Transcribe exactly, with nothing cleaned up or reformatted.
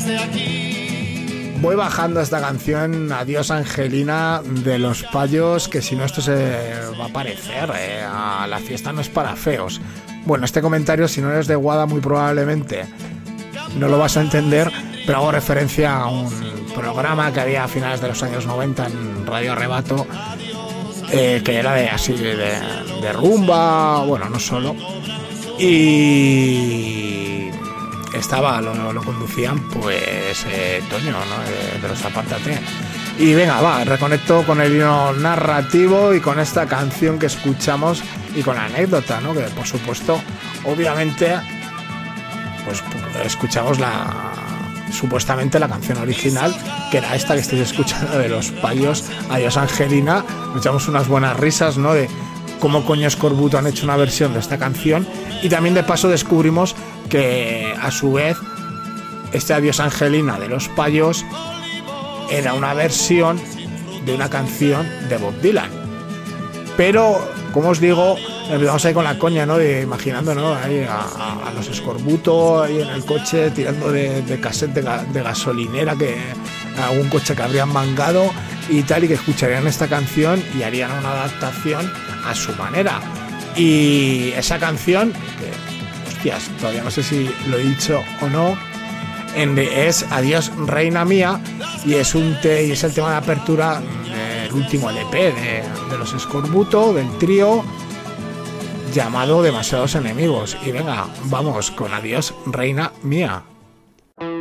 Voy bajando esta canción, Adiós Angelina, de Los Payos, que si no esto se va a parecer eh, a La fiesta no es para feos. Bueno, este comentario, si no eres de Guada, muy probablemente no lo vas a entender, pero hago referencia a un programa que había a finales de los años noventa en Radio Arrebato, eh, que era de así de, de rumba, bueno, no solo, y estaba, lo, lo conducían pues eh, Toño, ¿no? de, de los Apártate. Y venga, va, reconecto con el hilo narrativo y con esta canción que escuchamos y con la anécdota, ¿no? Que por supuesto, obviamente, pues escuchamos la supuestamente la canción original, que era esta que estáis escuchando de Los Payos, Adiós Angelina. Nos echamos unas buenas risas, ¿no? De cómo coño Escorbuto han hecho una versión de esta canción, y también de paso descubrimos que a su vez este Adiós Angelina de Los Payos era una versión de una canción de Bob Dylan. Pero, como os digo, empezamos ahí con la coña, ¿no? De, imaginando, ¿no? Ahí a, a, a los Escorbuto ahí en el coche tirando de, de cassette de, ga, de gasolinera, que algún coche que habrían mangado y tal, y que escucharían esta canción y harían una adaptación a su manera. Y esa canción, que, hostias, todavía no sé si lo he dicho o no, en de, es Adiós Reina Mía, y es un te, y es el tema de apertura del último L P de, de los Escorbuto, del trío llamado Demasiados Enemigos. Y venga, vamos con Adiós Reina Mía.